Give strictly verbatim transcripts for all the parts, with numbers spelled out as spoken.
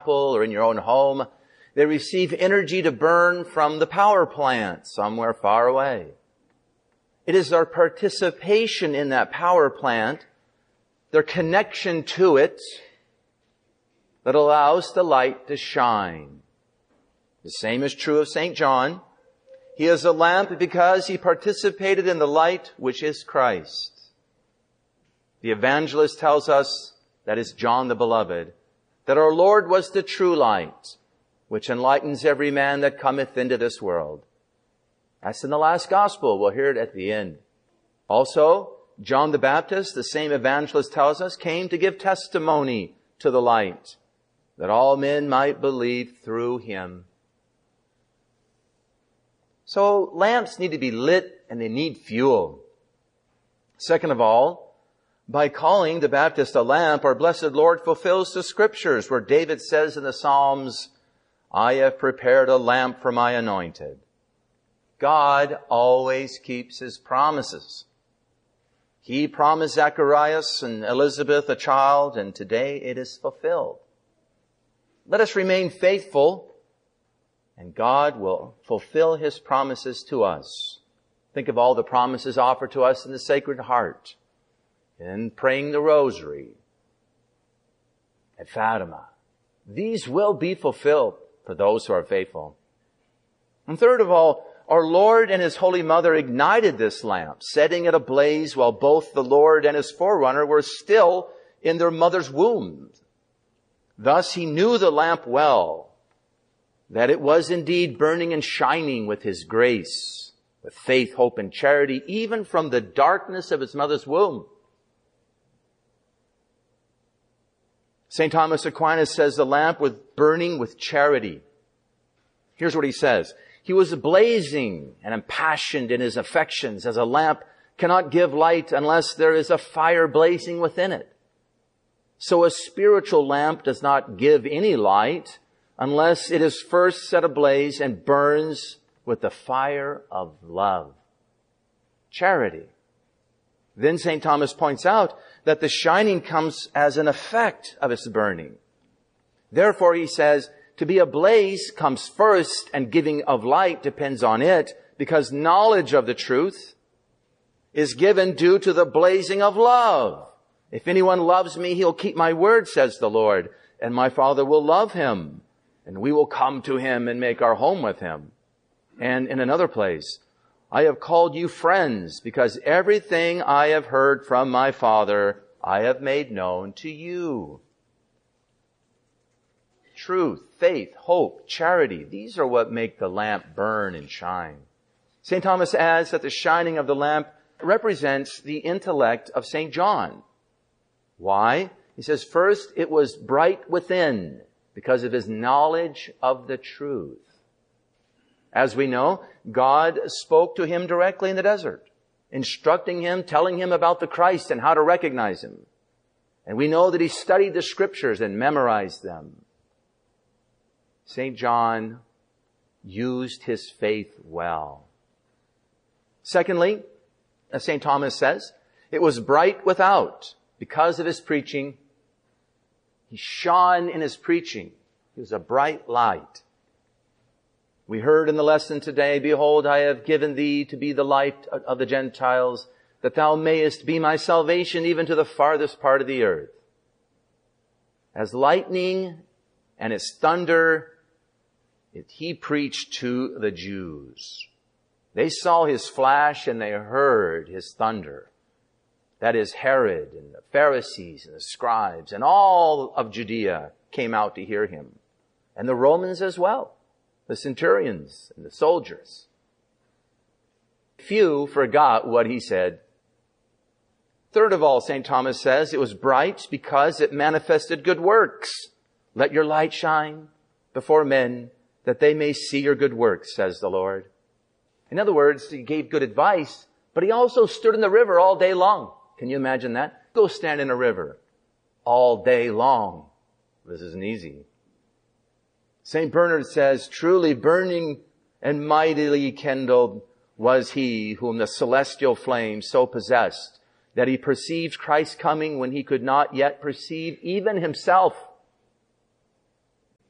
couple or in your own home. They receive energy to burn from the power plant somewhere far away. It is their participation in that power plant, their connection to it, that allows the light to shine. The same is true of Saint John. He is a lamp because he participated in the light which is Christ. The evangelist tells us, that is John the Beloved, that our Lord was the true light, which enlightens every man that cometh into this world. That's in the last gospel. We'll hear it at the end. Also, John the Baptist, the same evangelist tells us, came to give testimony to the light, that all men might believe through him. So lamps need to be lit and they need fuel. Second of all, by calling the Baptist a lamp, our blessed Lord fulfills the scriptures where David says in the Psalms, I have prepared a lamp for my anointed. God always keeps his promises. He promised Zacharias and Elizabeth a child, and today it is fulfilled. Let us remain faithful, and God will fulfill his promises to us. Think of all the promises offered to us in the Sacred Heart, in praying the Rosary, at Fatima. These will be fulfilled for those who are faithful. And third of all, our Lord and his Holy Mother ignited this lamp, setting it ablaze while both the Lord and his forerunner were still in their mother's womb. Thus he knew the lamp well, that it was indeed burning and shining with his grace, with faith, hope, and charity, even from the darkness of its mother's womb. Saint Thomas Aquinas says the lamp was burning with charity. Here's what he says. He was blazing and impassioned in his affections, as a lamp cannot give light unless there is a fire blazing within it. So a spiritual lamp does not give any light unless it is first set ablaze and burns with the fire of love. Charity. Then Saint Thomas points out that the shining comes as an effect of its burning. Therefore, he says, to be ablaze comes first, and giving of light depends on it, because knowledge of the truth is given due to the blazing of love. If anyone loves me, he'll keep my word, says the Lord, and my Father will love him, and we will come to him and make our home with him. And in another place, I have called you friends, because everything I have heard from my Father I have made known to you. Truth, faith, hope, charity, these are what make the lamp burn and shine. Saint Thomas adds that the shining of the lamp represents the intellect of Saint John. Why? He says, first, it was bright within because of his knowledge of the truth. As we know, God spoke to him directly in the desert, instructing him, telling him about the Christ and how to recognize him. And we know that he studied the scriptures and memorized them. Saint John used his faith well. Secondly, as Saint Thomas says, it was bright without because of his preaching. He shone in his preaching. He was a bright light. We heard in the lesson today, behold, I have given thee to be the light of the Gentiles, that thou mayest be my salvation even to the farthest part of the earth. As lightning and as thunder, it, he preached to the Jews. They saw his flash and they heard his thunder. That is, Herod and the Pharisees and the scribes and all of Judea came out to hear him. And the Romans as well. The centurions and the soldiers. Few forgot what he said. Third of all, Saint Thomas says, it was bright because it manifested good works. Let your light shine before men, that they may see your good works, says the Lord. In other words, he gave good advice, but he also stood in the river all day long. Can you imagine that? Go stand in a river all day long. This isn't easy. Saint Bernard says, truly burning and mightily kindled was he whom the celestial flame so possessed that he perceived Christ coming when he could not yet perceive even himself.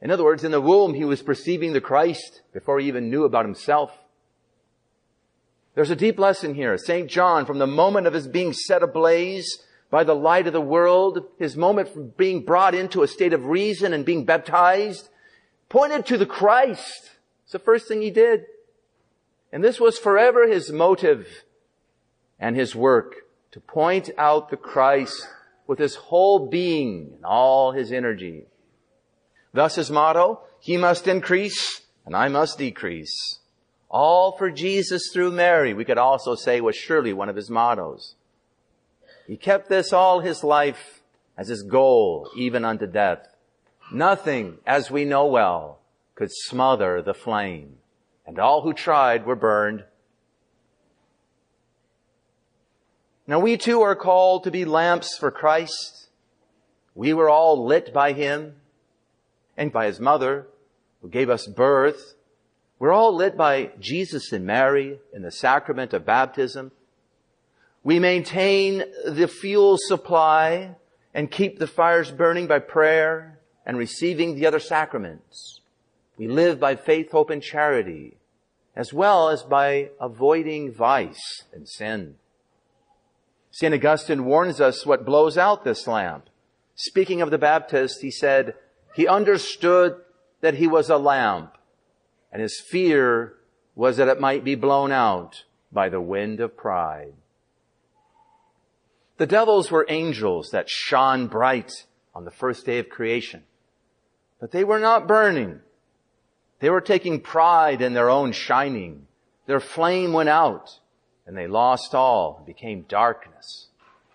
In other words, in the womb, he was perceiving the Christ before he even knew about himself. There's a deep lesson here. Saint John, from the moment of his being set ablaze by the light of the world, his moment from being brought into a state of reason and being baptized, pointed to the Christ. It's the first thing he did. And this was forever his motive and his work, to point out the Christ with his whole being and all his energy. Thus his motto, he must increase and I must decrease. All for Jesus through Mary, we could also say, was surely one of his mottos. He kept this all his life as his goal, even unto death. Nothing, as we know well, could smother the flame, and all who tried were burned. Now we too are called to be lamps for Christ. We were all lit by him and by his mother, who gave us birth. We're all lit by Jesus and Mary in the sacrament of baptism. We maintain the fuel supply and keep the fires burning by prayer and receiving the other sacraments. We live by faith, hope, and charity, as well as by avoiding vice and sin. Saint Augustine warns us what blows out this lamp. Speaking of the Baptist, he said, he understood that he was a lamp, and his fear was that it might be blown out by the wind of pride. The devils were angels that shone bright on the first day of creation, but they were not burning. They were taking pride in their own shining. Their flame went out, and they lost all and became darkness.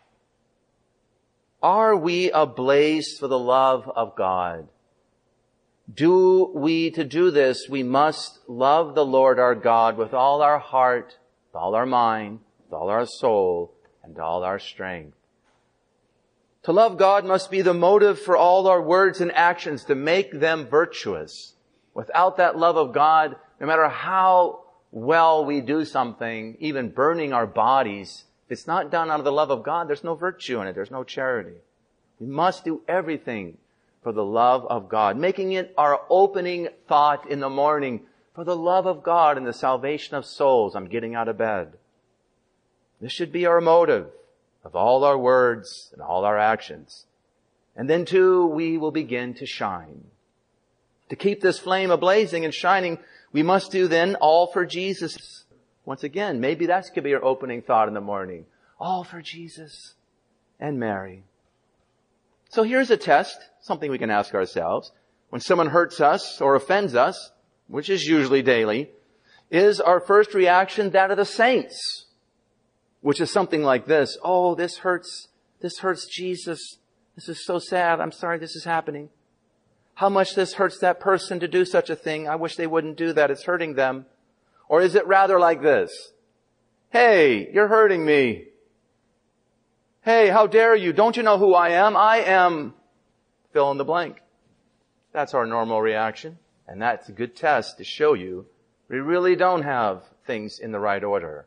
Are we ablaze for the love of God? Do we, to do this, we must love the Lord our God with all our heart, with all our mind, with all our soul, and all our strength. To love God must be the motive for all our words and actions, to make them virtuous. Without that love of God, no matter how well we do something, even burning our bodies, if it's not done out of the love of God, there's no virtue in it. There's no charity. We must do everything for the love of God, making it our opening thought in the morning, for the love of God and the salvation of souls. I'm getting out of bed. This should be our motive of all our words and all our actions. And then too, we will begin to shine. To keep this flame ablazing and shining, we must do then all for Jesus. Once again, maybe that could be your opening thought in the morning. All for Jesus and Mary. So here's a test, something we can ask ourselves. When someone hurts us or offends us, which is usually daily, is our first reaction that of the saints? Which is something like this. Oh, this hurts. This hurts Jesus. This is so sad. I'm sorry this is happening. How much this hurts that person to do such a thing. I wish they wouldn't do that. It's hurting them. Or is it rather like this? Hey, you're hurting me. Hey, how dare you? Don't you know who I am? I am fill in the blank. That's our normal reaction. And that's a good test to show you we really don't have things in the right order.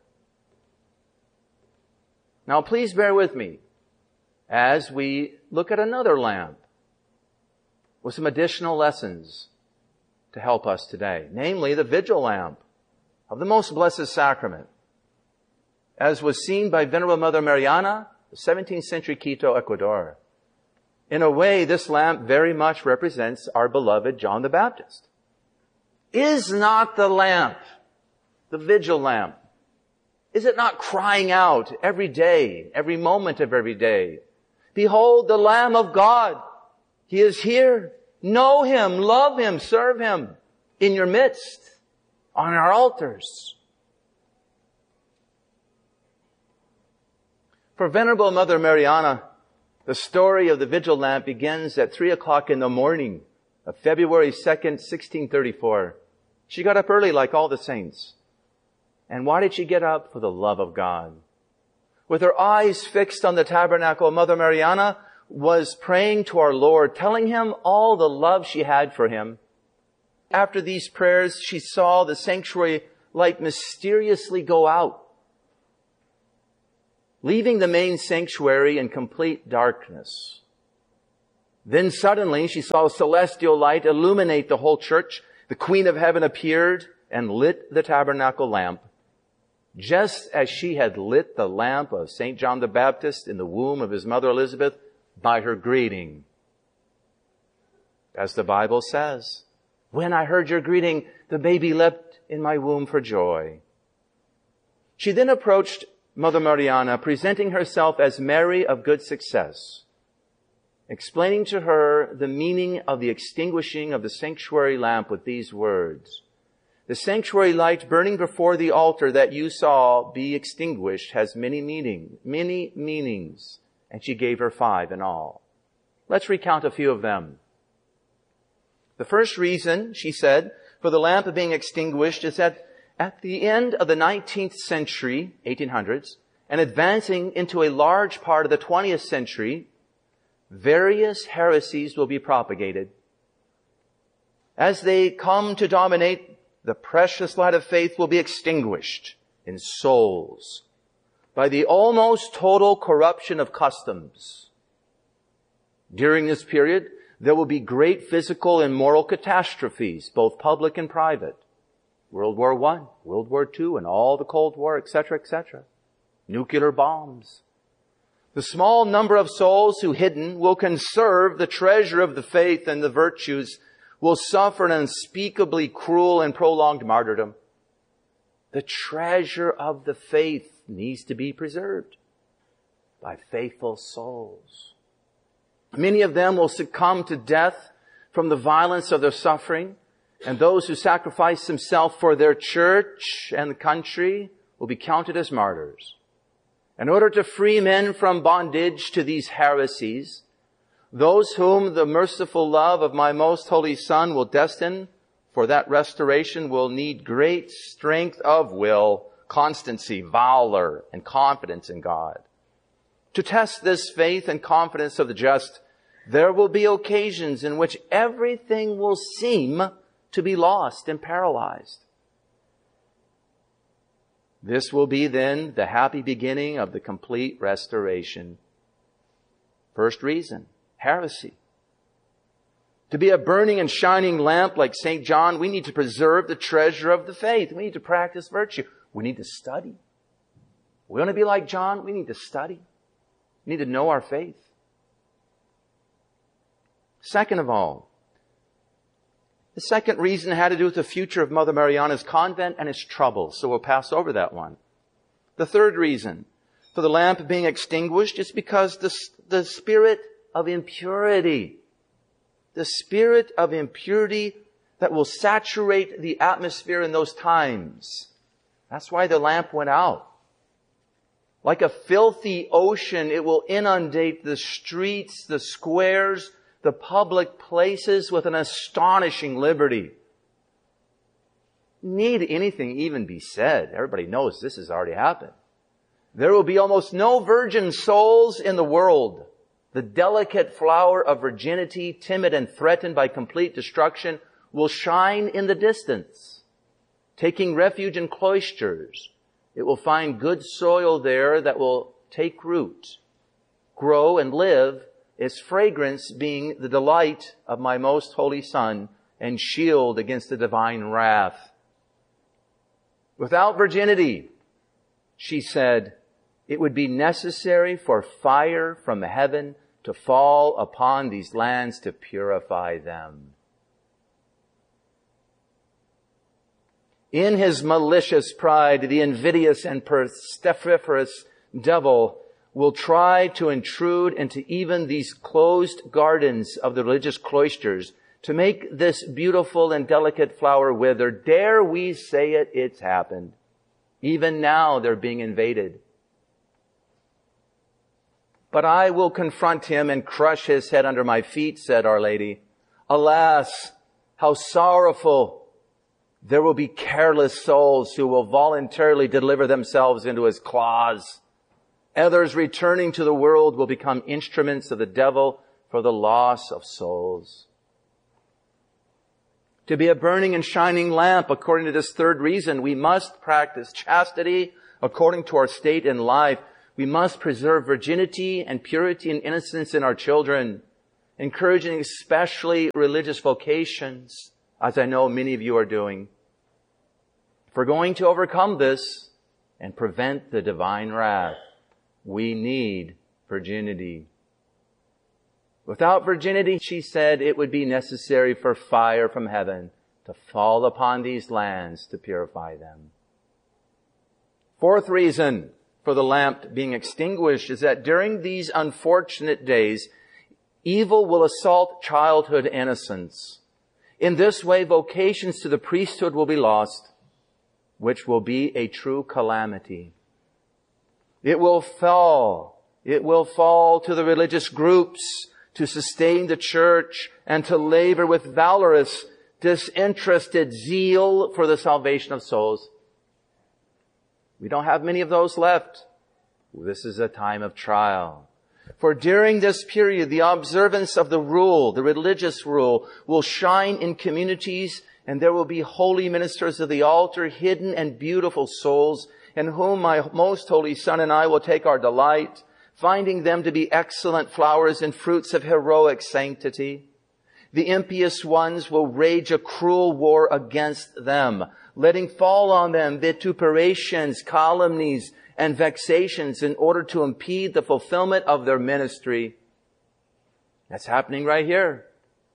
Now please bear with me as we look at another lamp with some additional lessons to help us today. Namely, the vigil lamp of the Most Blessed Sacrament, as was seen by Venerable Mother Mariana, the seventeenth century Quito, Ecuador. In a way, this lamp very much represents our beloved John the Baptist. Is not the lamp, the vigil lamp, is it not crying out every day, every moment of every day? Behold the Lamb of God. He is here. Know Him, love Him, serve Him in your midst, on our altars. For Venerable Mother Mariana, the story of the vigil lamp begins at three o'clock in the morning of February second, sixteen thirty-four. She got up early like all the saints. And why did she get up? For the love of God. With her eyes fixed on the tabernacle, Mother Mariana was praying to our Lord, telling Him all the love she had for Him. After these prayers, she saw the sanctuary light mysteriously go out, leaving the main sanctuary in complete darkness. Then suddenly she saw a celestial light illuminate the whole church. The Queen of Heaven appeared and lit the tabernacle lamp, just as she had lit the lamp of Saint John the Baptist in the womb of his mother Elizabeth by her greeting. As the Bible says, when I heard your greeting, the baby leapt in my womb for joy. She then approached Mother Mariana, presenting herself as Mary of good success, explaining to her the meaning of the extinguishing of the sanctuary lamp with these words. The sanctuary light burning before the altar that you saw be extinguished has many meanings, many meanings. And she gave her five in all. Let's recount a few of them. The first reason, she said, for the lamp being extinguished is that at the end of the nineteenth century, eighteen hundreds, and advancing into a large part of the twentieth century, various heresies will be propagated. As they come to dominate, the precious light of faith will be extinguished in souls by the almost total corruption of customs. During this period, there will be great physical and moral catastrophes, both public and private. World War One, World War Two, and all the Cold War, et cetera, et cetera. Nuclear bombs. The small number of souls who hidden will conserve the treasure of the faith and the virtues will suffer an unspeakably cruel and prolonged martyrdom. The treasure of the faith needs to be preserved by faithful souls. Many of them will succumb to death from the violence of their suffering, and those who sacrifice themselves for their church and the country will be counted as martyrs. In order to free men from bondage to these heresies, those whom the merciful love of my most holy Son will destine for that restoration will need great strength of will, constancy, valor, and confidence in God. To test this faith and confidence of the just, there will be occasions in which everything will seem to be lost and paralyzed. This will be then the happy beginning of the complete restoration. First reason, heresy. To be a burning and shining lamp like Saint John, we need to preserve the treasure of the faith. We need to practice virtue. We need to study. We want to be like John. We need to study. We need to know our faith. Second of all, the second reason had to do with the future of Mother Mariana's convent and its troubles, so we'll pass over that one. The third reason for the lamp being extinguished is because the, the spirit of impurity, the spirit of impurity that will saturate the atmosphere in those times. That's why the lamp went out. Like a filthy ocean, it will inundate the streets, the squares, the public places with an astonishing liberty. Need anything even be said? Everybody knows this has already happened. There will be almost no virgin souls in the world. The delicate flower of virginity, timid and threatened by complete destruction, will shine in the distance. Taking refuge in cloisters, it will find good soil there that will take root, grow and live, its fragrance being the delight of my most holy Son and shield against the divine wrath. Without virginity, she said, it would be necessary for fire from heaven to fall upon these lands to purify them. In his malicious pride, the invidious and pestiferous devil will try to intrude into even these closed gardens of the religious cloisters to make this beautiful and delicate flower wither. Dare we say it? It's happened. Even now they're being invaded. But I will confront him and crush his head under my feet, said Our Lady. Alas, how sorrowful. There will be careless souls who will voluntarily deliver themselves into his claws. Others returning to the world will become instruments of the devil for the loss of souls. To be a burning and shining lamp, according to this third reason, we must practice chastity according to our state in life. We must preserve virginity and purity and innocence in our children. encouraging especially religious vocations, as I know many of you are doing. If we're going to overcome this and prevent the divine wrath, we need virginity. Without virginity, she said, it would be necessary for fire from heaven to fall upon these lands to purify them. Fourth reason for the lamp being extinguished is that during these unfortunate days, evil will assault childhood innocence. In this way, vocations to the priesthood will be lost, which will be a true calamity. It will fall. It will fall to the religious groups to sustain the church and to labor with valorous, disinterested zeal for the salvation of souls. We don't have many of those left. This is a time of trial. For during this period, the observance of the rule, the religious rule, will shine in communities, and there will be holy ministers of the altar, hidden and beautiful souls, in whom my most holy Son and I will take our delight, finding them to be excellent flowers and fruits of heroic sanctity. The impious ones will rage a cruel war against them, letting fall on them vituperations, calumnies, and vexations in order to impede the fulfillment of their ministry. That's happening right here.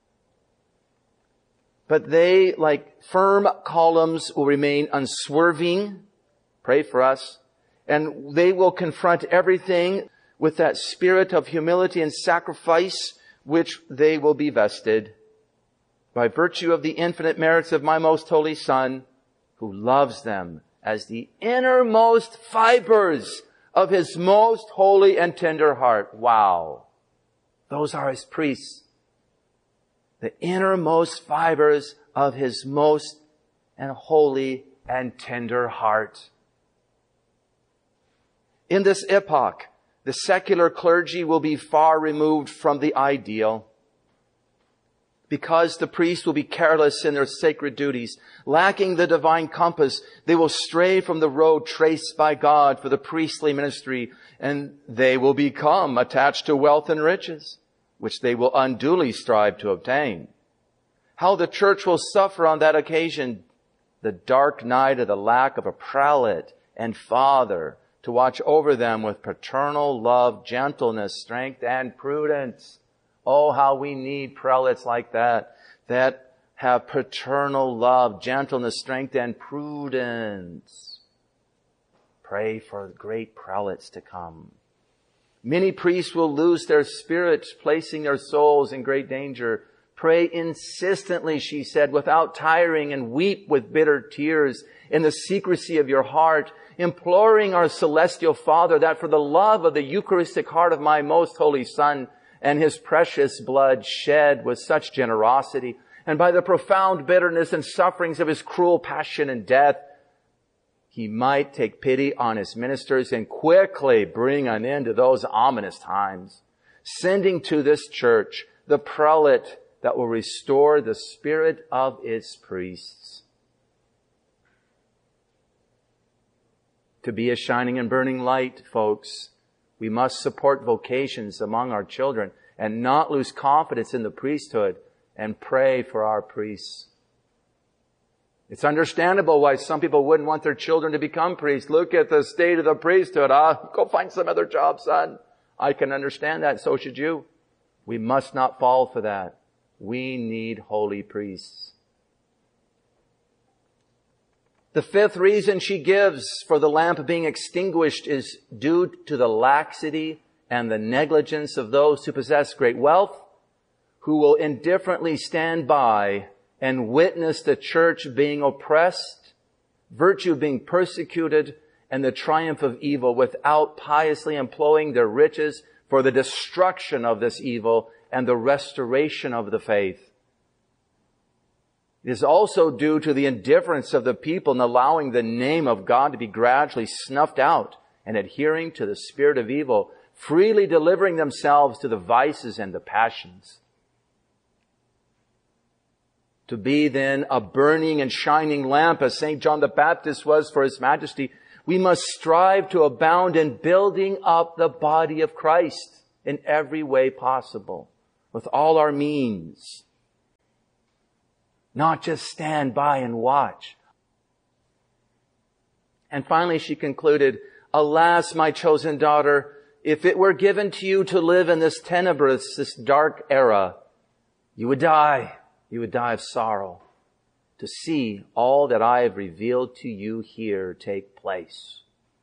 But they, like firm columns, will remain unswerving. Pray for us. And they will confront everything with that spirit of humility and sacrifice which they will be vested by virtue of the infinite merits of my most holy Son, who loves them as the innermost fibers of his most holy and tender heart. Wow. Those are his priests. The innermost fibers of his most and holy and tender heart. In this epoch, the secular clergy will be far removed from the ideal. Because the priests will be careless in their sacred duties, lacking the divine compass, they will stray from the road traced by God for the priestly ministry, and they will become attached to wealth and riches, which they will unduly strive to obtain. How the church will suffer on that occasion, the dark night of the lack of a prelate and father to watch over them with paternal love, gentleness, strength, and prudence. Oh, how we need prelates like that, that have paternal love, gentleness, strength, and prudence. Pray for great prelates to come. Many priests will lose their spirits, placing their souls in great danger. Pray insistently, she said, without tiring, and weep with bitter tears in the secrecy of your heart, imploring our celestial Father that for the love of the Eucharistic heart of my most holy Son and his precious blood shed with such generosity, and by the profound bitterness and sufferings of his cruel passion and death, he might take pity on his ministers and quickly bring an end to those ominous times, sending to this church the prelate that will restore the spirit of its priests. To be a shining and burning light, folks, we must support vocations among our children and not lose confidence in the priesthood and pray for our priests. It's understandable why some people wouldn't want their children to become priests. Look at the state of the priesthood. Ah, go find some other job, son. I can understand that. So should you. We must not fall for that. We need holy priests. The fifth reason she gives for the lamp being extinguished is due to the laxity and the negligence of those who possess great wealth, who will indifferently stand by and witness the church being oppressed, virtue being persecuted, and the triumph of evil without piously employing their riches for the destruction of this evil and the restoration of the faith. It is also due to the indifference of the people in allowing the name of God to be gradually snuffed out and adhering to the spirit of evil, freely delivering themselves to the vices and the passions. To be then a burning and shining lamp, as Saint John the Baptist was for His Majesty, we must strive to abound in building up the body of Christ in every way possible, with all our means. Not just stand by and watch. And finally she concluded, alas, my chosen daughter, if it were given to you to live in this tenebrous, this dark era, you would die. You would die of sorrow to see all that I have revealed to you here take place.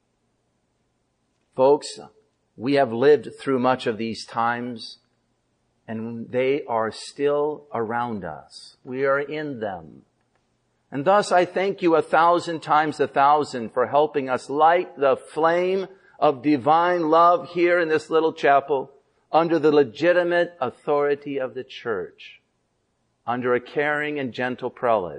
Folks, we have lived through much of these times, and they are still around us. We are in them. And thus I thank you a thousand times a thousand for helping us light the flame of divine love here in this little chapel under the legitimate authority of the church, under a caring and gentle prelate.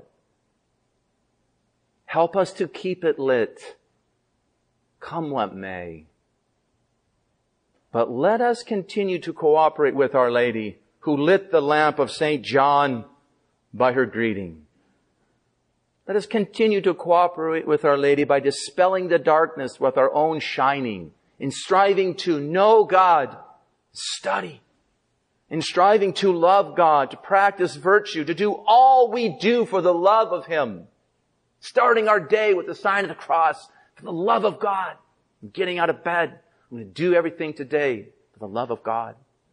Help us to keep it lit, come what may. But let us continue to cooperate with Our Lady, who lit the lamp of Saint John by her greeting. Let us continue to cooperate with Our Lady by dispelling the darkness with our own shining, in striving to know God, study, in striving to love God, to practice virtue, to do all we do for the love of Him, starting our day with the sign of the cross for the love of God, getting out of bed. I'm going to do everything today for the love of God.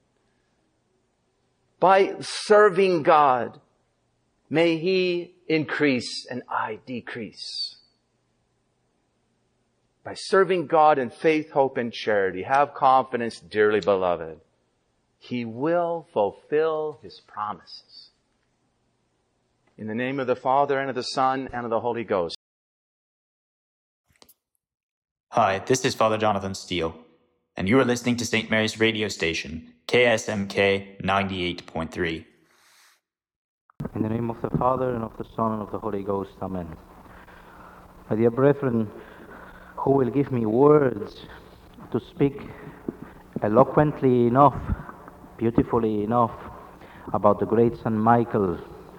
By serving God, may He increase and I decrease. By serving God in faith, hope, and charity, have confidence, dearly beloved, He will fulfill His promises. In the name of the Father, and of the Son, and of the Holy Ghost. Hi, this is Father Jonathan Steele, and you are listening to Saint Mary's radio station, K S M K ninety-eight point three. In the name of the Father, and of the Son, and of the Holy Ghost. Amen. My dear brethren, who will give me words to speak eloquently enough, beautifully enough, about the great Saint Michael?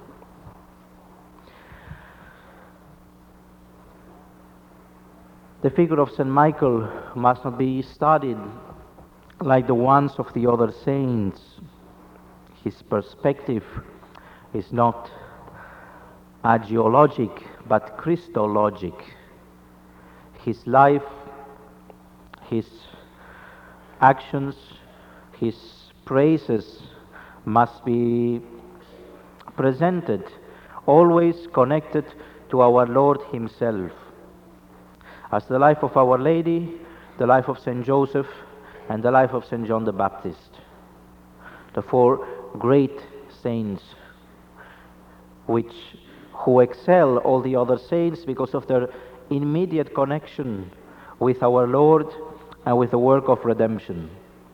The figure of Saint Michael must not be studied like the ones of the other saints. His perspective is not agiologic, but Christologic. His life, his actions, his praises must be presented, always connected to our Lord Himself. As the life of Our Lady, the life of Saint Joseph, and the life of Saint John the Baptist, the four great saints, which who excel all the other saints because of their immediate connection with our Lord and with the work of redemption.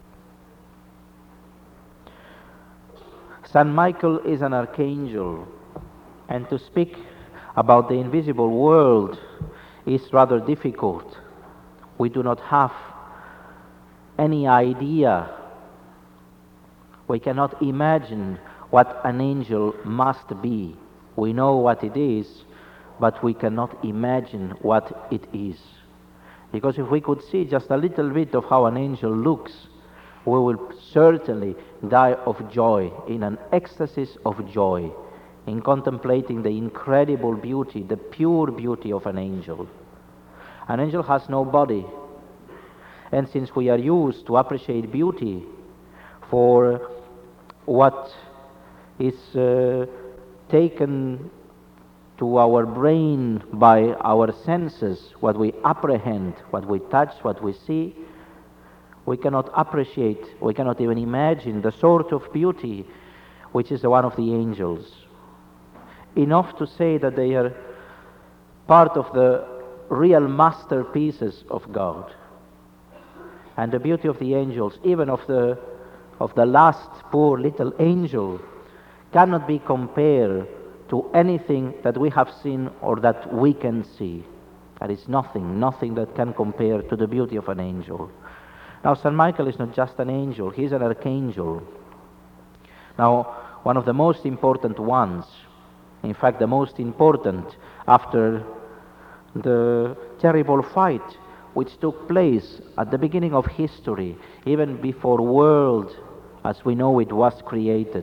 Saint Michael is an archangel, and to speak about the invisible world is rather difficult. We do not have any idea. We cannot imagine what an angel must be. We know what it is, but we cannot imagine what it is. Because if we could see just a little bit of how an angel looks, we will certainly die of joy, in an ecstasy of joy, in contemplating the incredible beauty, the pure beauty of an angel. An angel has no body, and since we are used to appreciate beauty for what is uh, taken to our brain by our senses, what we apprehend, what we touch, what we see, we cannot appreciate, we cannot even imagine the sort of beauty which is the one of the angels. Enough to say that they are part of the real masterpieces of God. And the beauty of the angels, even of the of the last poor little angel, cannot be compared to anything that we have seen or that we can see. There is nothing, nothing that can compare to the beauty of an angel. Now, Saint Michael is not just an angel, he is an archangel. Now, one of the most important ones, in fact, the most important after the terrible fight which took place at the beginning of history, even before world as we know it was created.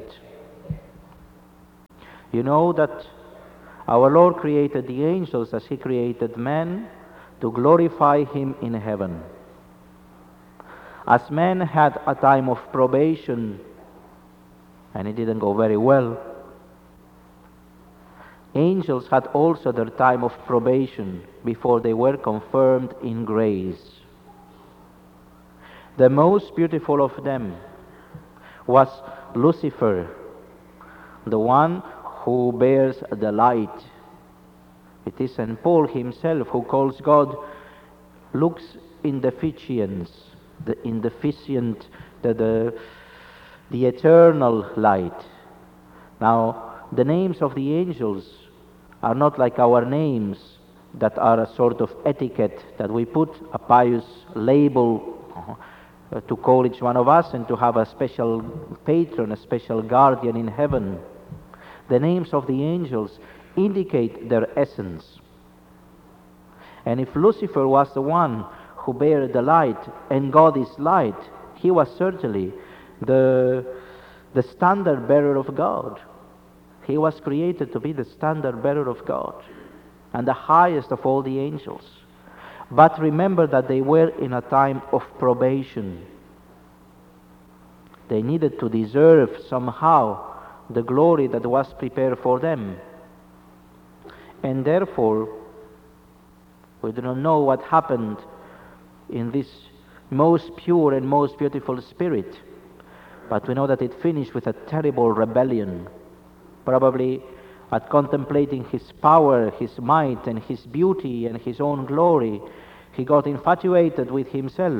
You know that our Lord created the angels as He created man to glorify Him in heaven. As man had a time of probation, and it didn't go very well, angels had also their time of probation before they were confirmed in grace. The most beautiful of them was Lucifer, the one who bears the light. It is Saint Paul himself who calls God lux indeficiens, the indeficient, the, the, the eternal light. Now, the names of the angels are not like our names that are a sort of etiquette that we put a pious label uh, to call each one of us and to have a special patron, a special guardian in heaven. The names of the angels indicate their essence. And if Lucifer was the one who bare the light, and God is light, he was certainly the, the standard bearer of God. He was created to be the standard bearer of God and the highest of all the angels. But remember that they were in a time of probation. They needed to deserve somehow the glory that was prepared for them. And therefore, we do not know what happened in this most pure and most beautiful spirit, but we know that it finished with a terrible rebellion. Probably at contemplating his power, his might, and his beauty, and his own glory, he got infatuated with himself.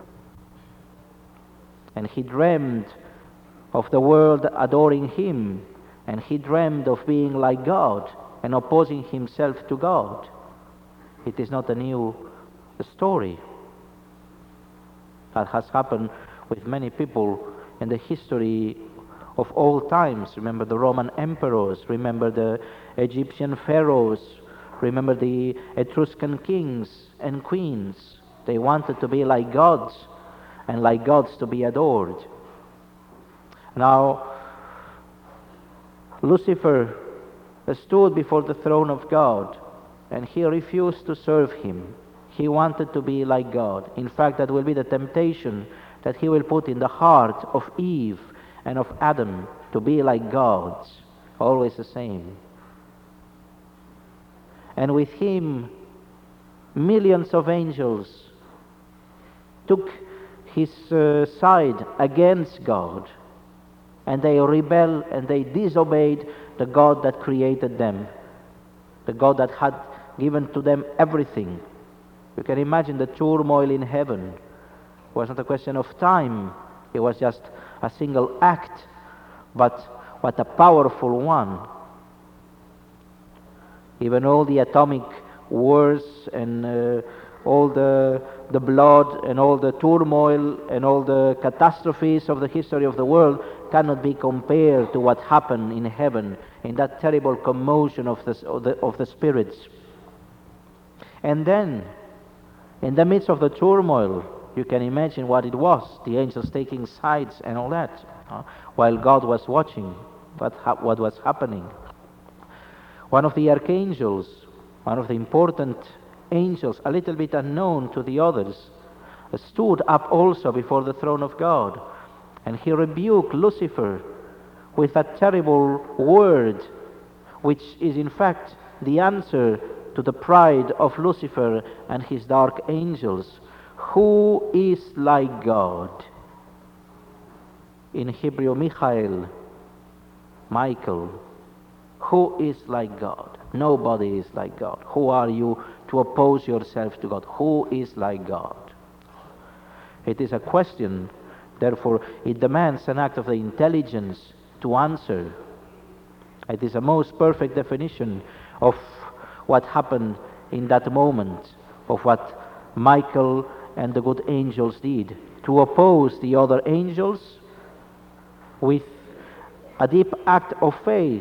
And he dreamed of the world adoring him, and he dreamed of being like God and opposing himself to God. It is not a new story. That has happened with many people in the history of all times. Remember the Roman emperors, remember the Egyptian pharaohs, remember the Etruscan kings and queens. They wanted to be like gods, and like gods to be adored. Now, Lucifer stood before the throne of God, and he refused to serve him. He wanted to be like God. In fact, that will be the temptation that he will put in the heart of Eve and of Adam, to be like gods, always the same. And with him, millions of angels took his uh, side against God, and they rebelled and they disobeyed the God that created them, the God that had given to them everything. You can imagine the turmoil in heaven. It was not a question of time, it was just a single act, but what a powerful one. Even all the atomic wars and uh, all the, the blood and all the turmoil and all the catastrophes of the history of the world cannot be compared to what happened in heaven, in that terrible commotion of the, of the, of the spirits. And then, in the midst of the turmoil, you can imagine what it was, the angels taking sides and all that, uh, while God was watching what, ha- what was happening. One of the archangels, one of the important angels, a little bit unknown to the others, stood up also before the throne of God, and he rebuked Lucifer with that terrible word, which is in fact the answer to the pride of Lucifer and his dark angels. Who is like God? In Hebrew, Michael, Michael. Who is like God? Nobody is like God. Who are you to oppose yourself to God? Who is like God? It is a question, therefore it demands an act of the intelligence to answer. It is a most perfect definition of what happened in that moment, of what Michael and the good angels did, to oppose the other angels with a deep act of faith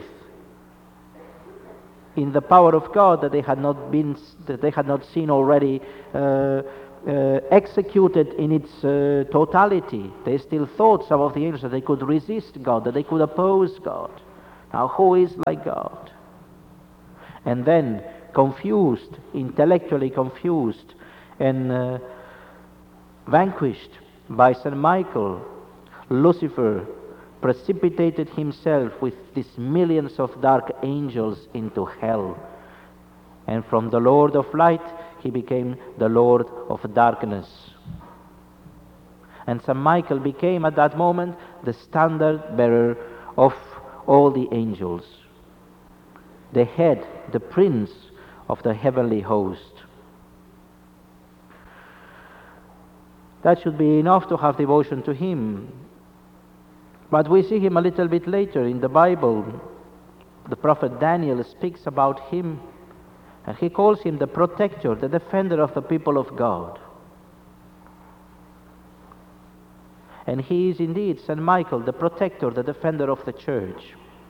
in the power of God that they had not been, that they had not seen already uh, uh, executed in its uh, totality. They still thought, some of the angels, that they could resist God, that they could oppose God. Now, who is like God? And then, confused, intellectually confused, and uh, vanquished by Saint Michael, Lucifer precipitated himself with these millions of dark angels into hell. And from the Lord of light, he became the Lord of darkness. And Saint Michael became at that moment the standard bearer of all the angels, the head, the prince of the heavenly host. That should be enough to have devotion to him. But we see him a little bit later in the Bible. The prophet Daniel speaks about him, and he calls him the protector, the defender of the people of God. And he is indeed, Saint Michael, the protector, the defender of the church.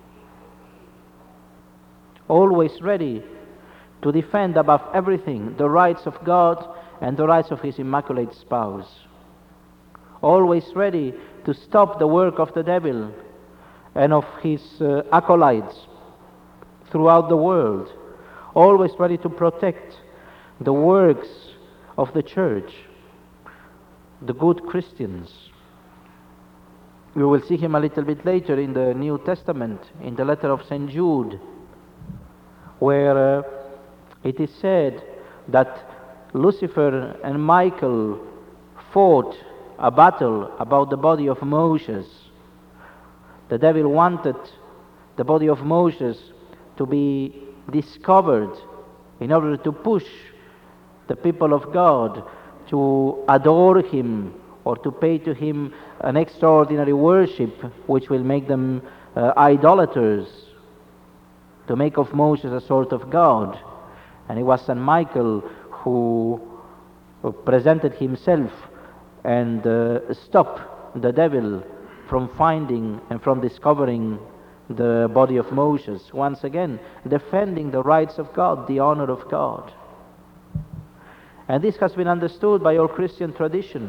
Always ready to defend above everything the rights of God and the rights of his immaculate spouse. Always ready to stop the work of the devil and of his uh, acolytes throughout the world. Always ready to protect the works of the church, the good Christians. We will see him a little bit later in the New Testament, in the letter of Saint Jude, where uh, it is said that Lucifer and Michael fought a battle about the body of Moses. The devil wanted the body of Moses to be discovered in order to push the people of God to adore him or to pay to him an extraordinary worship which will make them uh, idolaters, to make of Moses a sort of God. And it was Saint Michael who presented himself and uh, stopped the devil from finding and from discovering the body of Moses, once again defending the rights of God, the honor of God. And this has been understood by all Christian tradition.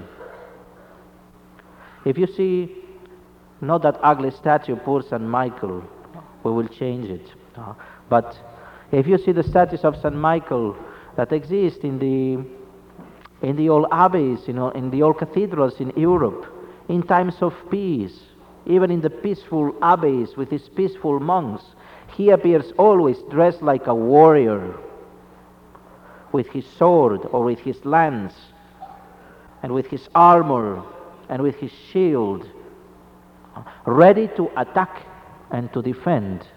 If you see not that ugly statue, poor Saint Michael, we will change it. Uh, but if you see the statues of Saint Michael that exist in the in the old abbeys, you know, in the old cathedrals in Europe, in times of peace, even in the peaceful abbeys with his peaceful monks, he appears always dressed like a warrior, with his sword or with his lance, and with his armor, and with his shield, ready to attack and to defend,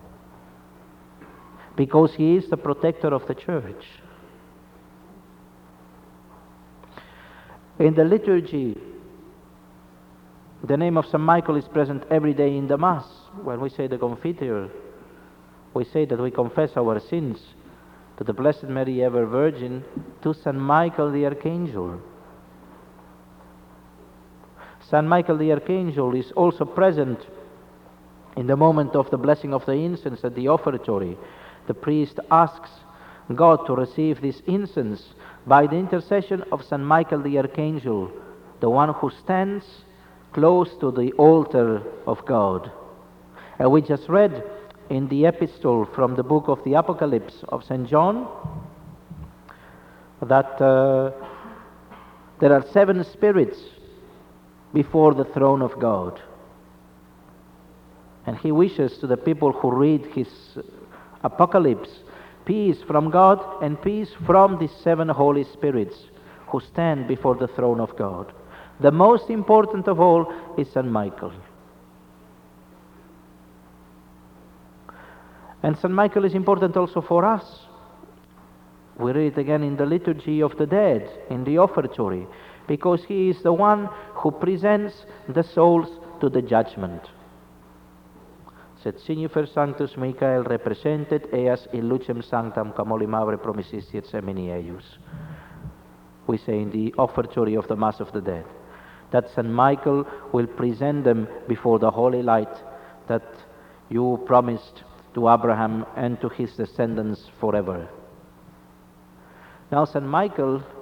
because he is the protector of the church. In the liturgy, the name of Saint Michael is present every day in the Mass. When we say the Confiteor, we say that we confess our sins to the Blessed Mary, ever Virgin, to Saint Michael the Archangel. Saint Michael the Archangel is also present in the moment of the blessing of the incense at the offertory. The priest asks God to receive this incense by the intercession of Saint Michael the Archangel, the one who stands close to the altar of God. And we just read in the epistle from the book of the Apocalypse of Saint John that uh, there are seven spirits before the throne of God. And he wishes to the people who read his Apocalypse peace from God and peace from the seven Holy Spirits who stand before the throne of God. The most important of all is Saint Michael. And Saint Michael is important also for us. We read it again in the liturgy of the dead, in the offertory, because he is the one who presents the souls to the judgment. Sed signifer sanctus Michael representet eas in lucem sanctam camolimavre promissistiet semini eius. We say in the offertory of the Mass of the Dead, that Saint Michael will present them before the holy light that you promised to Abraham and to his descendants forever. Now Saint Michael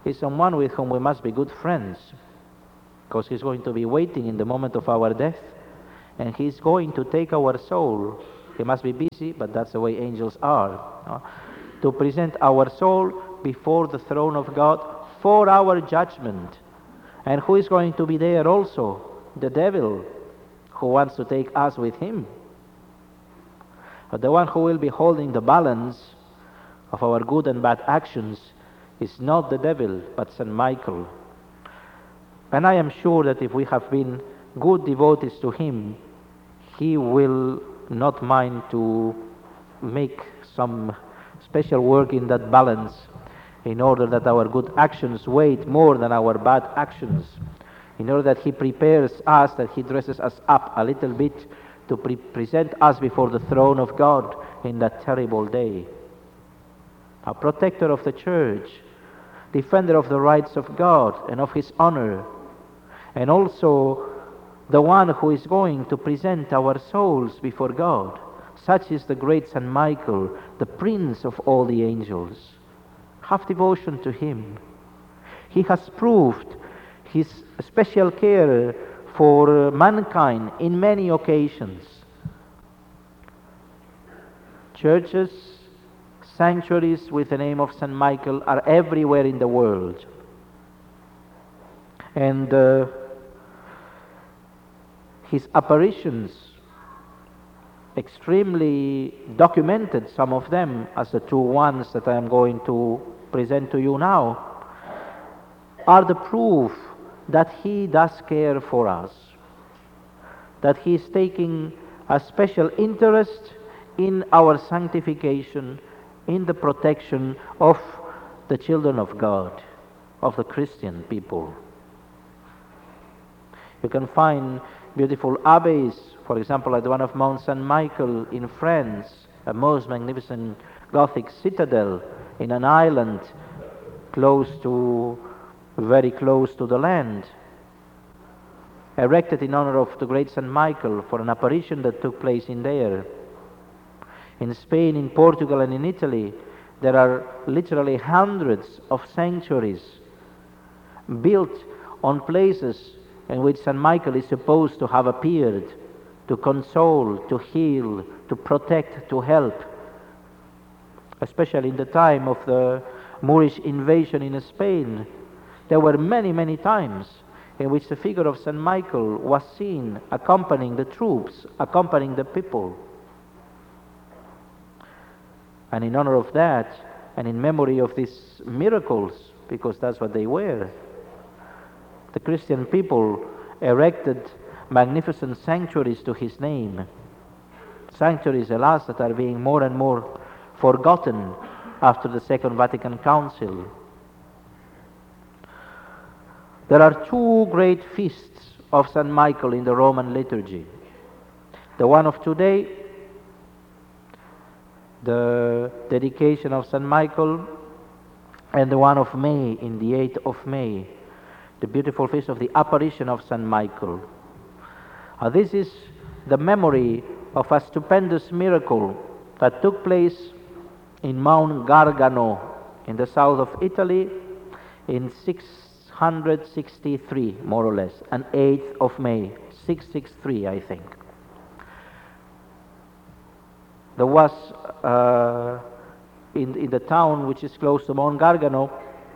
He's someone with whom we must be good friends, because he's going to be waiting in the moment of our death, and he's going to take our soul. He must be busy, but that's the way angels are, no? To present our soul before the throne of God for our judgment. And who is going to be there also? The devil, who wants to take us with him. But the one who will be holding the balance of our good and bad actions is not the devil, but Saint Michael. And I am sure that if we have been good devotees to him, he will not mind to make some special work in that balance, in order that our good actions weigh more than our bad actions, in order that he prepares us, that he dresses us up a little bit to pre present us before the throne of God in that terrible day. A protector of the church, defender of the rights of God and of his honor, and also the one who is going to present our souls before God. Such is the great Saint Michael, the prince of all the angels. Have devotion to him. He has proved his special care for mankind in many occasions. Churches, sanctuaries with the name of Saint Michael are everywhere in the world. And uh, his apparitions, extremely documented, some of them, as the two ones that I am going to present to you now, are the proof that he does care for us, that he is taking a special interest in our sanctification, in the protection of the children of God, of the Christian people. You can find beautiful abbeys, for example, at the one of Mount Saint Michael in France, a most magnificent Gothic citadel in an island close to, very close to the land, erected in honor of the great Saint Michael for an apparition that took place in there. In Spain, in Portugal, and in Italy, there are literally hundreds of sanctuaries built on places in which Saint Michael is supposed to have appeared, to console, to heal, to protect, to help. Especially in the time of the Moorish invasion in Spain, there were many, many times in which the figure of Saint Michael was seen accompanying the troops, accompanying the people. And in honor of that, and in memory of these miracles, because that's what they were, the Christian people erected magnificent sanctuaries to his name. Sanctuaries, alas, that are being more and more forgotten after the Second Vatican Council. There are two great feasts of Saint Michael in the Roman liturgy. The one of today, the dedication of Saint Michael, and the one of May, in the eighth of May, the beautiful feast of the apparition of Saint Michael. Uh, this is the memory of a stupendous miracle that took place in Mount Gargano in the south of Italy in six hundred sixty-three, more or less, an eighth of May, six sixty-three, I think. There was uh, in, in the town which is close to Mount Gargano,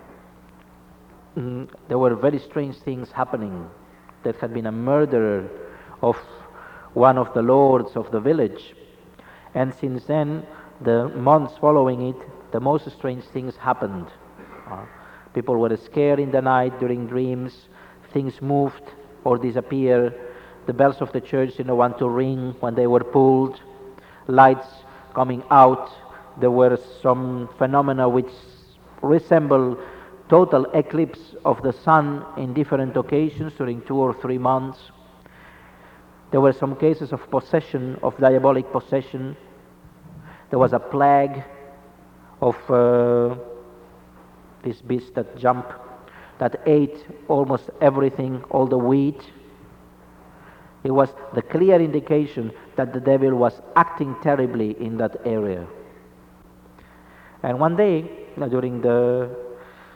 mm, there were very strange things happening. There had been a murderer of one of the lords of the village, and since then, the months following it, the most strange things happened. Uh, people were scared in the night during dreams, things moved or disappeared, the bells of the church didn't want to ring when they were pulled, lights coming out. There were some phenomena which resemble total eclipse of the sun in different occasions during two or three months. There were some cases of possession, of diabolic possession. There was a plague of uh, this beast that jumped, that ate almost everything, all the wheat. It was the clear indication that the devil was acting terribly in that area. And one day, during the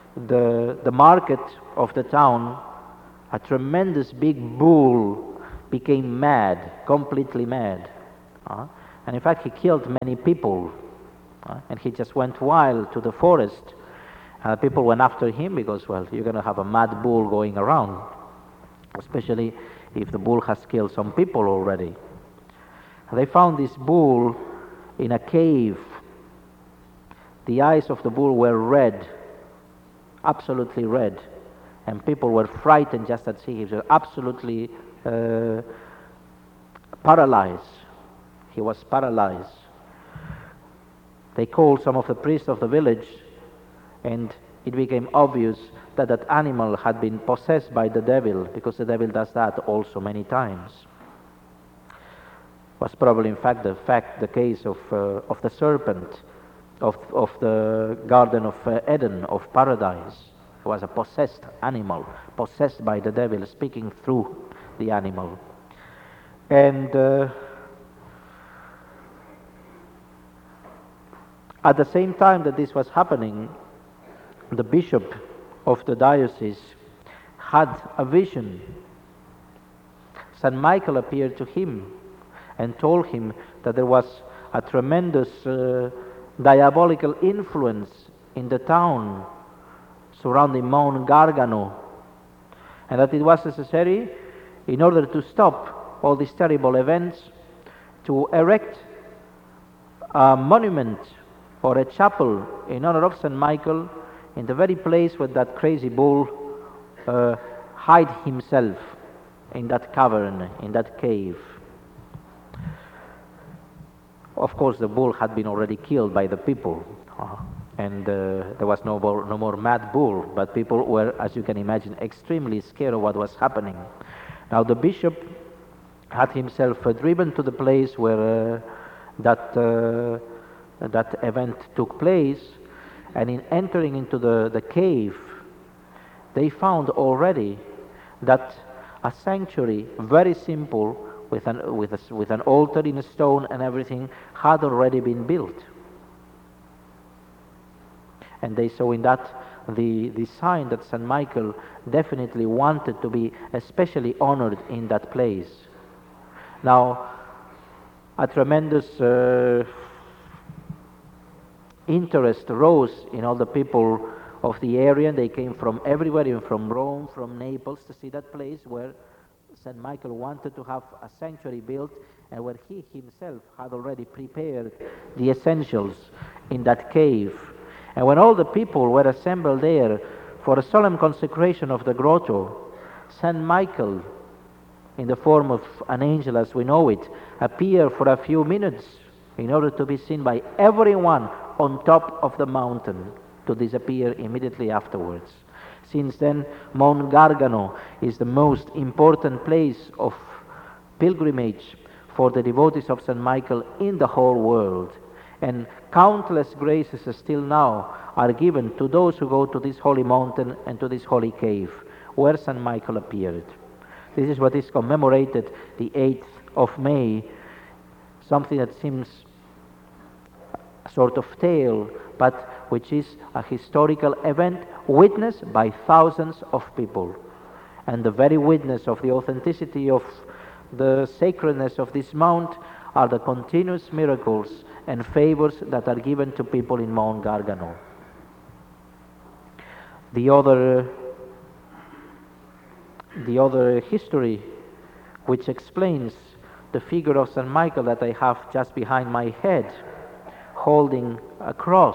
the, the market of the town, a tremendous big bull became mad, completely mad. Uh, and in fact, he killed many people. Uh, and he just went wild to the forest. Uh, people went after him because, well, you're going to have a mad bull going around, especially if the bull has killed some people already. They found this bull in a cave. The eyes of the bull were red, absolutely red, and people were frightened just at seeing him. He was absolutely uh, paralyzed. He was paralyzed. They called some of the priests of the village, and it became obvious that that animal had been possessed by the devil, because the devil does that also many times. It was probably in fact the fact the case of uh, of the serpent of of the Garden of uh, Eden, of paradise. It was a possessed animal, possessed by the devil, speaking through the animal. And uh, at the same time that this was happening, the bishop of the diocese had a vision. Saint Michael appeared to him and told him that there was a tremendous uh, diabolical influence in the town surrounding Mount Gargano, and that it was necessary, in order to stop all these terrible events, to erect a monument or a chapel in honor of Saint Michael in the very place where that crazy bull uh, hid himself, in that cavern, in that cave. Of course, the bull had been already killed by the people, uh, and uh, there was no more, no more mad bull, but people were, as you can imagine, extremely scared of what was happening. Now the bishop had himself uh, driven to the place where uh, that, uh, that event took place, and in entering into the, the cave, they found already that a sanctuary, very simple, with an, with, a, with an altar in a stone and everything, had already been built. And they saw in that the, the sign that Saint Michael definitely wanted to be especially honored in that place. Now, a tremendous uh, interest rose in all the people of the area. They came from everywhere, even from Rome, from Naples, to see that place where Saint Michael wanted to have a sanctuary built, and where he himself had already prepared the essentials in that cave. And when all the people were assembled there for a solemn consecration of the grotto, Saint Michael, in the form of an angel as we know it, appeared for a few minutes in order to be seen by everyone on top of the mountain, to disappear immediately afterwards. Since then, Mount Gargano is the most important place of pilgrimage for the devotees of Saint Michael in the whole world. And countless graces still now are given to those who go to this holy mountain and to this holy cave where Saint Michael appeared. This is what is commemorated the eighth of May, something that seems a sort of tale, but which is a historical event witnessed by thousands of people. And the very witness of the authenticity of the sacredness of this mount are the continuous miracles and favors that are given to people in Mount Gargano. The other, the other history which explains the figure of Saint Michael that I have just behind my head, holding a cross,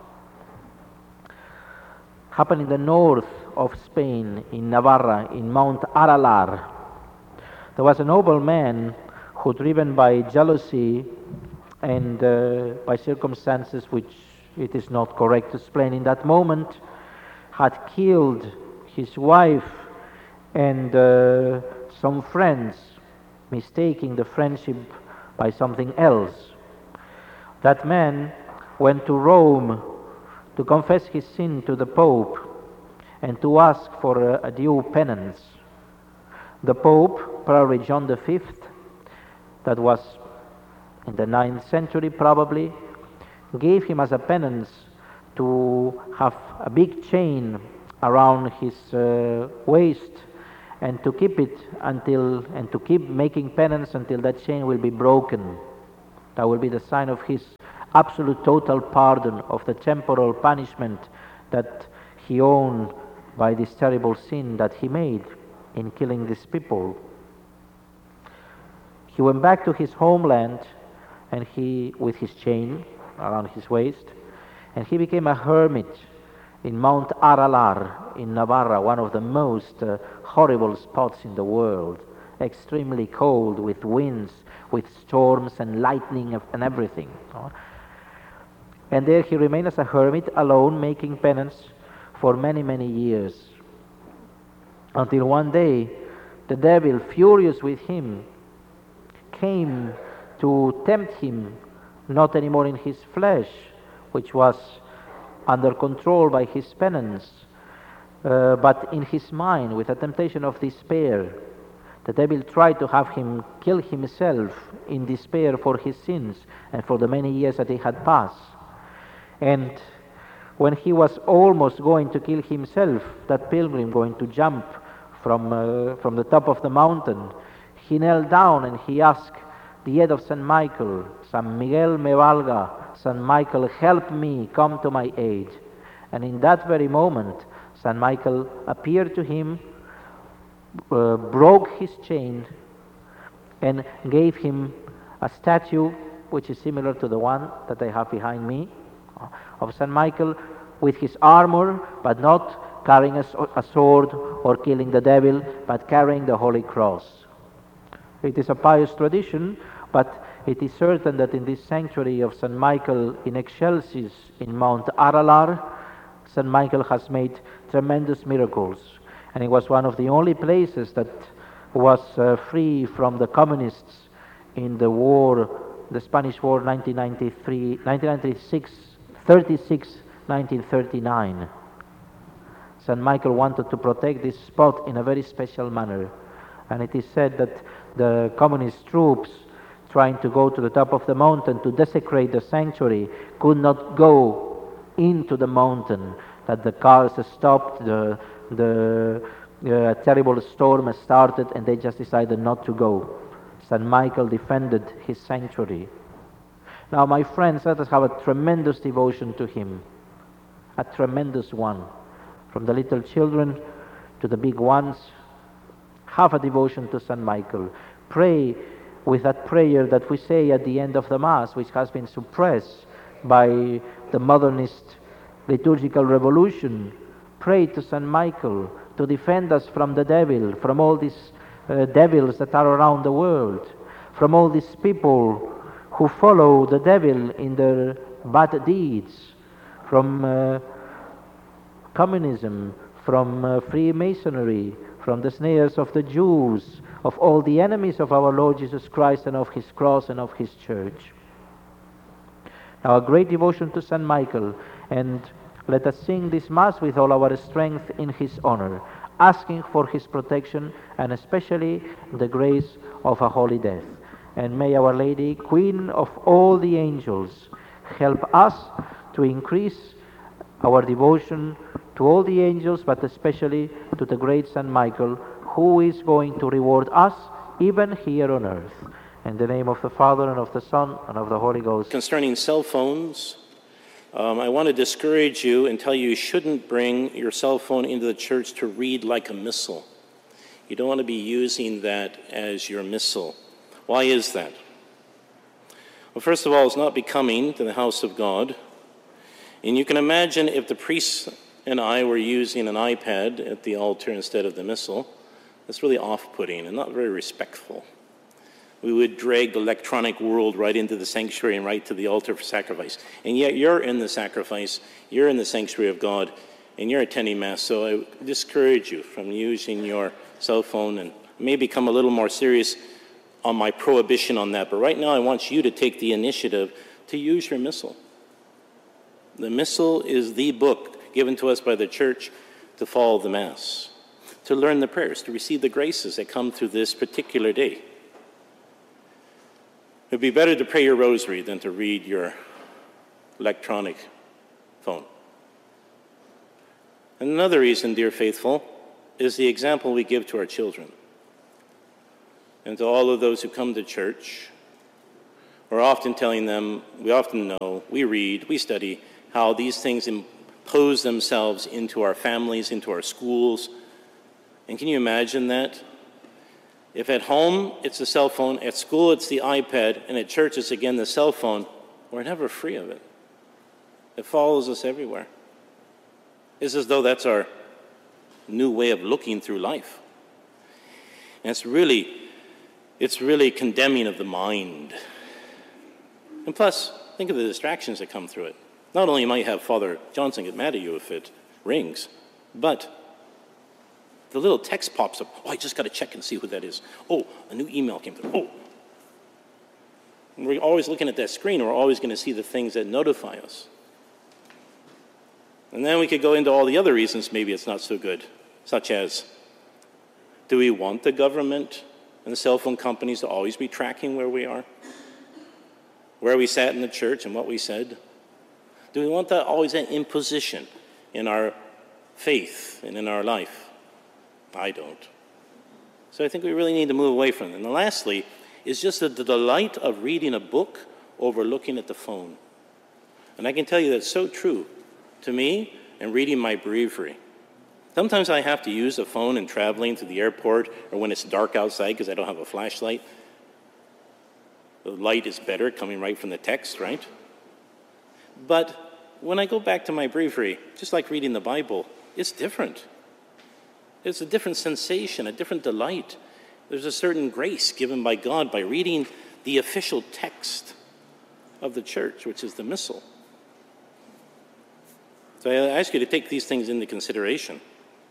happened in the north of Spain, in Navarra, in Mount Aralar. There was a noble man who, driven by jealousy and uh, by circumstances which it is not correct to explain in that moment, had killed his wife and uh, some friends, mistaking the friendship by something else. That man went to Rome to confess his sin to the Pope and to ask for a, a due penance. The Pope, probably John the Fifth, that was in the ninth century probably, gave him as a penance to have a big chain around his uh, waist and to keep it until, and to keep making penance until that chain will be broken. That will be the sign of his absolute total pardon of the temporal punishment that he owned by this terrible sin that he made in killing these people. He went back to his homeland and he, with his chain around his waist, and he became a hermit in Mount Aralar in Navarra, one of the most uh, horrible spots in the world, extremely cold, with winds, with storms and lightning and everything. And there he remained as a hermit, alone, making penance for many, many years. Until one day, the devil, furious with him, came to tempt him, not anymore in his flesh, which was under control by his penance, uh, but in his mind, with a temptation of despair. The devil tried to have him kill himself in despair for his sins and for the many years that he had passed. And when he was almost going to kill himself, that pilgrim going to jump from, uh, from the top of the mountain, he knelt down and he asked the aid of Saint Michael, San Miguel me valga, Saint Michael help me, come to my aid. And in that very moment, Saint Michael appeared to him, uh, broke his chain, and gave him a statue which is similar to the one that I have behind me, of Saint Michael with his armor, but not carrying a, a sword or killing the devil, but carrying the Holy Cross. It is a pious tradition, but it is certain that in this sanctuary of Saint Michael in Excelsis in Mount Aralar, Saint Michael has made tremendous miracles. And it was one of the only places that was uh, free from the communists in the war, the Spanish War nineteen ninety-three, nineteen ninety-six, thirty-six, nineteen thirty-nine. Saint Michael wanted to protect this spot in a very special manner. And it is said that the communist troops trying to go to the top of the mountain to desecrate the sanctuary could not go into the mountain, that the cars stopped, the, the uh, terrible storm started, and they just decided not to go. Saint Michael defended his sanctuary. Now, my friends, let us have a tremendous devotion to him, a tremendous one. From the little children to the big ones, have a devotion to Saint Michael. Pray with that prayer that we say at the end of the Mass, which has been suppressed by the modernist liturgical revolution. Pray to Saint Michael to defend us from the devil, from all these uh, devils that are around the world, from all these people who follow the devil in their bad deeds, from uh, communism, from uh, Freemasonry, from the snares of the Jews, of all the enemies of our Lord Jesus Christ and of his cross and of his church. Now, a great devotion to Saint Michael, and let us sing this Mass with all our strength in his honor, asking for his protection and especially the grace of a holy death. And may Our Lady, Queen of all the angels, help us to increase our devotion to all the angels, but especially to the great Saint Michael, who is going to reward us even here on earth. In the name of the Father, and of the Son, and of the Holy Ghost. Concerning cell phones, um, I want to discourage you and tell you you shouldn't bring your cell phone into the church to read like a missal. You don't want to be using that as your missal. Why is that? Well, first of all, it's not becoming to the house of God. And you can imagine if the priests and I were using an iPad at the altar instead of the missal, that's really off-putting and not very respectful. We would drag the electronic world right into the sanctuary and right to the altar for sacrifice. And yet you're in the sacrifice, you're in the sanctuary of God, and you're attending Mass. So I discourage you from using your cell phone, and may become a little more serious on my prohibition on that. But right now I want you to take the initiative to use your missal. The missal is the book given to us by the Church to follow the Mass, to learn the prayers, to receive the graces that come through this particular day. It would be better to pray your rosary than to read your electronic phone. And another reason, dear faithful, is the example we give to our children. And to all of those who come to church, we're often telling them, we often know, we read, we study, how these things impose themselves into our families, into our schools. And can you imagine that? If at home it's the cell phone, at school it's the iPad, and at church it's again the cell phone, we're never free of it. It follows us everywhere. It's as though that's our new way of looking through life. And it's really, it's really condemning of the mind. And plus, think of the distractions that come through it. Not only might have Father Johnson get mad at you if it rings, but the little text pops up. Oh, I just got to check and see who that is. Oh, a new email came through. Oh. And we're always looking at that screen. We're always going to see the things that notify us. And then we could go into all the other reasons maybe it's not so good, such as, do we want the government and the cell phone companies to always be tracking where we are? Where we sat in the church and what we said? Do we want that always an imposition in our faith and in our life? I don't. So I think we really need to move away from it. And lastly, is just the delight of reading a book over looking at the phone. And I can tell you that's so true to me and reading my breviary. Sometimes I have to use the phone in traveling to the airport or when it's dark outside because I don't have a flashlight. The light is better coming right from the text, right? But when I go back to my breviary, just like reading the Bible, it's different. It's a different sensation, a different delight. There's a certain grace given by God by reading the official text of the church, which is the Missal. So I ask you to take these things into consideration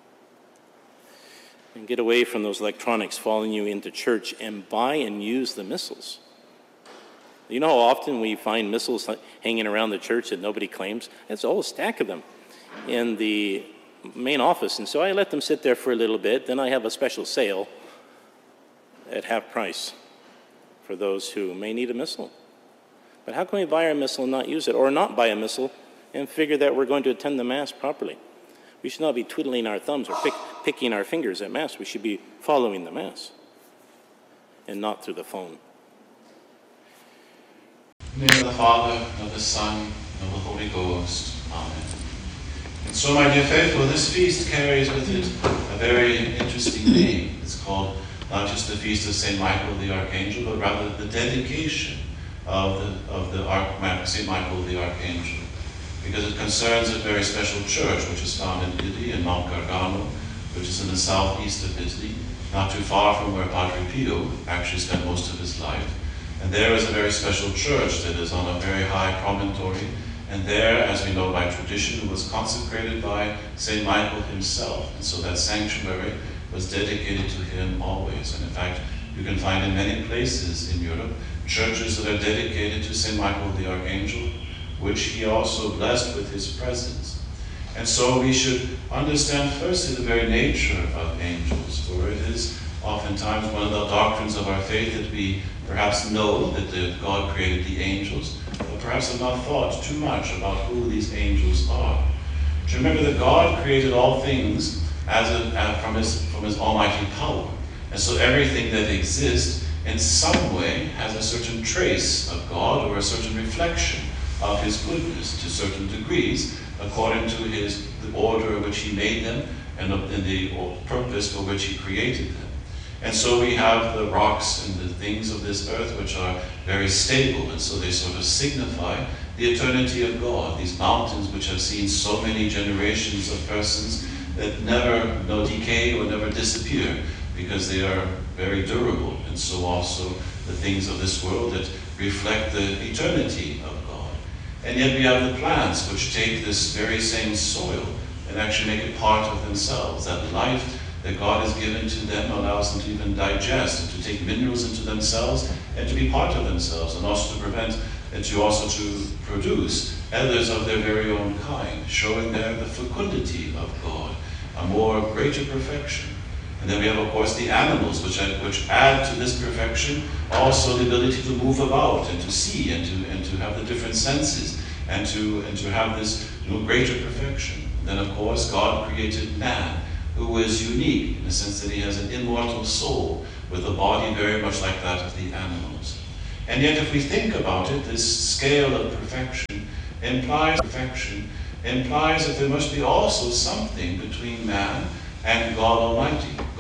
and get away from those electronics following you into church and buy and use the missals. You know how often we find missals hanging around the church that nobody claims? It's a whole stack of them in the main office. And so I let them sit there for a little bit. Then I have a special sale at half price for those who may need a missal. But how can we buy our missal and not use it, or not buy a missal and figure that we're going to attend the Mass properly? We should not be twiddling our thumbs or pick, picking our fingers at Mass. We should be following the Mass and not through the phone. In the name of the Father, and of the Son, and of the Holy Ghost. Amen. And so, my dear faithful, this feast carries with it a very interesting name. It's called not just the feast of Saint Michael the Archangel, but rather the dedication of the of the Arch, Saint Michael the Archangel, because it concerns a very special church which is found in Italy, in Mount Gargano, which is in the southeast of Italy, not too far from where Padre Pio actually spent most of his life. And there is a very special church that is on a very high promontory. And there, as we know by tradition, was consecrated by Saint Michael himself. And so that sanctuary was dedicated to him always. And in fact, you can find in many places in Europe churches that are dedicated to Saint Michael the Archangel, which he also blessed with his presence. And so we should understand firstly the very nature of angels, for it is oftentimes one of the doctrines of our faith that we perhaps know that the, God created the angels, but perhaps have not thought too much about who these angels are. To remember that God created all things as a, uh, from, his, from his almighty power. And so everything that exists in some way has a certain trace of God or a certain reflection of his goodness to certain degrees, according to his the order in which he made them and in the purpose for which he created them. And so we have the rocks and the things of this earth which are very stable, and so they sort of signify the eternity of God. These mountains which have seen so many generations of persons that never no decay or never disappear, because they are very durable. And so also the things of this world that reflect the eternity of God. And yet we have the plants which take this very same soil and actually make it part of themselves. That life that God has given to them allows them to even digest and to take minerals into themselves and to be part of themselves, and also to prevent and to also to produce others of their very own kind, showing there the fecundity of God, a more greater perfection. And then we have, of course, the animals, which add, which add to this perfection also the ability to move about and to see and to and to have the different senses and to and to have this, you know, greater perfection. then, of course, God created man, who is unique in the sense that he has an immortal soul with a body very much like that of the animals. And yet, if we think about it, this scale of perfection implies perfection implies that there must be also something between man and God Almighty.